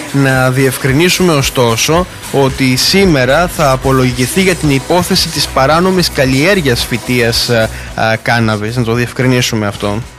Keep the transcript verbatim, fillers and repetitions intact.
Να διευκρινίσουμε ωστόσο ότι σήμερα θα απολογηθεί για την υπόθεση της παράνομης καλλιέργειας φυτείας κάναβης. Να το διευκρινίσουμε αυτό.